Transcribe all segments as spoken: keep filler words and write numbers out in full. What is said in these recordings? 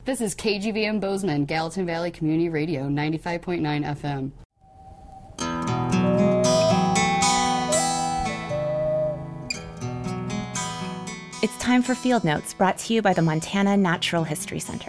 This is K G V M Bozeman, Gallatin Valley Community Radio, ninety-five point nine F M. It's time for Field Notes, brought to you by the Montana Natural History Center.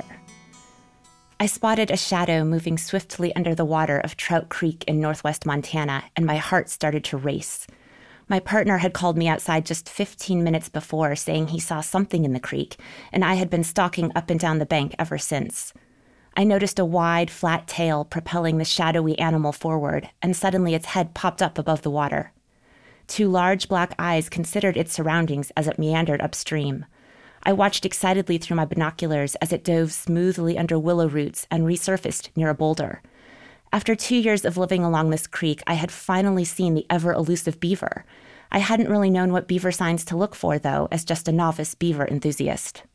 I spotted a shadow moving swiftly under the water of Trout Creek in northwest Montana, and my heart started to race. My partner had called me outside just fifteen minutes before, saying he saw something in the creek, and I had been stalking up and down the bank ever since. I noticed a wide, flat tail propelling the shadowy animal forward, and suddenly its head popped up above the water. Two large black eyes considered its surroundings as it meandered upstream. I watched excitedly through my binoculars as it dove smoothly under willow roots and resurfaced near a boulder. After two years of living along this creek, I had finally seen the ever-elusive beaver. I hadn't really known what beaver signs to look for, though, as just a novice beaver enthusiast.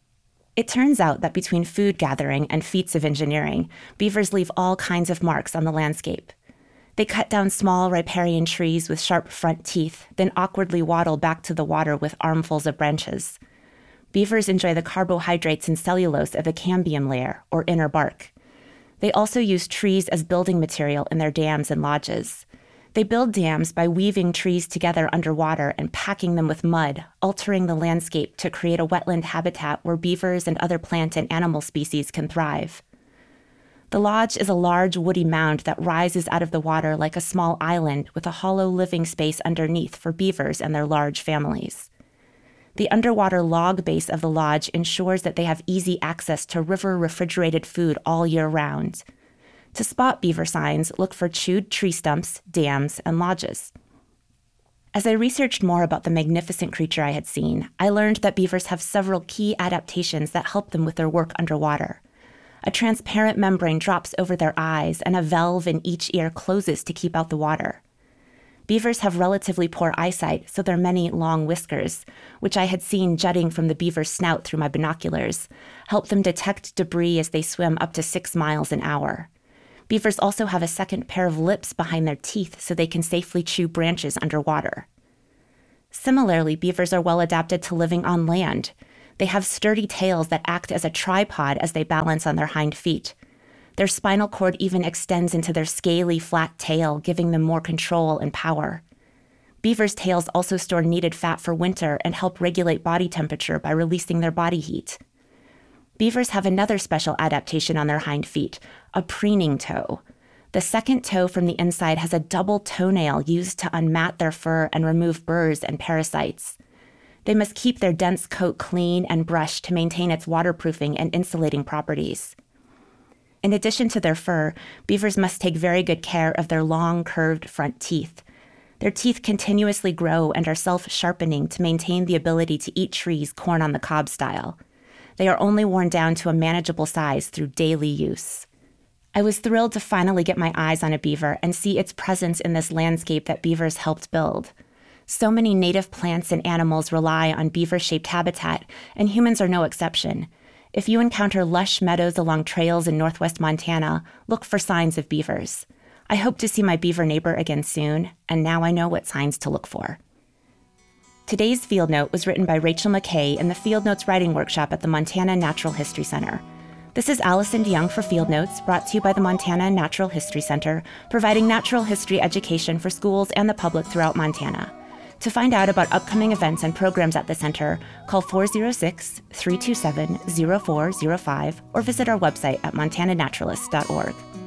It turns out that between food gathering and feats of engineering, beavers leave all kinds of marks on the landscape. They cut down small riparian trees with sharp front teeth, then awkwardly waddle back to the water with armfuls of branches. Beavers enjoy the carbohydrates and cellulose of the cambium layer, or inner bark. They also use trees as building material in their dams and lodges. They build dams by weaving trees together underwater and packing them with mud, altering the landscape to create a wetland habitat where beavers and other plant and animal species can thrive. The lodge is a large woody mound that rises out of the water like a small island with a hollow living space underneath for beavers and their large families. The underwater log base of the lodge ensures that they have easy access to river-refrigerated food all year round. To spot beaver signs, look for chewed tree stumps, dams, and lodges. As I researched more about the magnificent creature I had seen, I learned that beavers have several key adaptations that help them with their work underwater. A transparent membrane drops over their eyes, and a valve in each ear closes to keep out the water. Beavers have relatively poor eyesight, so their many long whiskers, which I had seen jutting from the beaver's snout through my binoculars, help them detect debris as they swim up to six miles an hour. Beavers also have a second pair of lips behind their teeth so they can safely chew branches underwater. Similarly, beavers are well adapted to living on land. They have sturdy tails that act as a tripod as they balance on their hind feet. Their spinal cord even extends into their scaly, flat tail, giving them more control and power. Beavers' tails also store needed fat for winter and help regulate body temperature by releasing their body heat. Beavers have another special adaptation on their hind feet, a preening toe. The second toe from the inside has a double toenail used to unmat their fur and remove burrs and parasites. They must keep their dense coat clean and brushed to maintain its waterproofing and insulating properties. In addition to their fur, beavers must take very good care of their long, curved front teeth. Their teeth continuously grow and are self-sharpening to maintain the ability to eat trees corn on the cob style. They are only worn down to a manageable size through daily use. I was thrilled to finally get my eyes on a beaver and see its presence in this landscape that beavers helped build. So many native plants and animals rely on beaver-shaped habitat, and humans are no exception. If you encounter lush meadows along trails in northwest Montana, look for signs of beavers. I hope to see my beaver neighbor again soon, and now I know what signs to look for. Today's Field Note was written by Rachel McKay in the Field Notes Writing Workshop at the Montana Natural History Center. This is Allison DeYoung for Field Notes, brought to you by the Montana Natural History Center, providing natural history education for schools and the public throughout Montana. To find out about upcoming events and programs at the center, call four oh six, three two seven, oh four oh five or visit our website at montana naturalist dot org.